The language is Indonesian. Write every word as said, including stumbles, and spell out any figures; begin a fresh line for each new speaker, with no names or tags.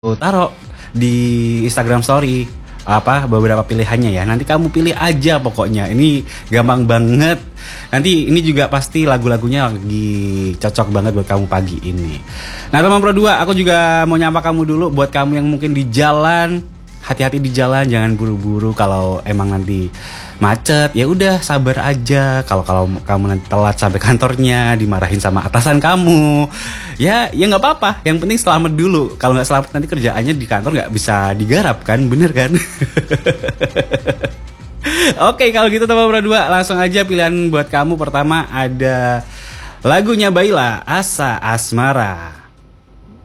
taruh di Instagram Story apa beberapa pilihannya ya. Nanti kamu pilih aja pokoknya. Ini gampang banget. Nanti ini juga pasti lagu-lagunya lagi cocok banget buat kamu pagi ini. Nah teman Pro dua, aku juga mau nyapa kamu dulu. Buat kamu yang mungkin di jalan, hati-hati di jalan, jangan buru-buru. Kalau emang nanti macet, ya udah sabar aja. Kalau kalau kamu nanti telat sampai kantornya, dimarahin sama atasan kamu, ya ya nggak apa-apa. Yang penting selamat dulu. Kalau nggak selamat nanti kerjaannya di kantor nggak bisa digarap kan, bener kan? Oke, kalau gitu teman Pro dua, langsung aja pilihan buat kamu. Pertama ada lagunya Baila, Asa Asmara.